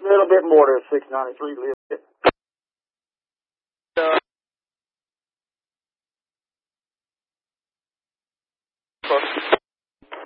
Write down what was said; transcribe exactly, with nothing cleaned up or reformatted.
little bit more than six ninety-three, a little bit.